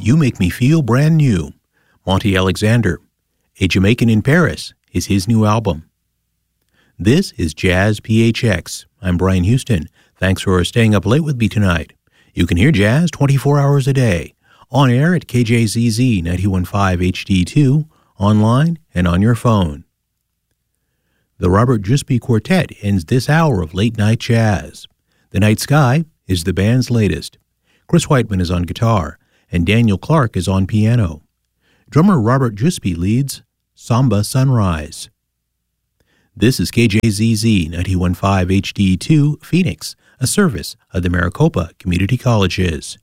You Make Me Feel Brand New. Monty Alexander, A Jamaican in Paris, is his new album. This is Jazz PHX. I'm Brian Houston. Thanks for staying up late with me tonight. You can hear jazz 24 hours a day, on air at KJZZ 91.5 HD2, online and on your phone. The Robert Jusby Quartet ends this hour of late night jazz. The Night Sky is the band's latest. Chris Whiteman is on guitar, and Daniel Clark is on piano. Drummer Robert Jusby leads Samba Sunrise. This is KJZZ 91.5 HD2, Phoenix, a service of the Maricopa Community Colleges.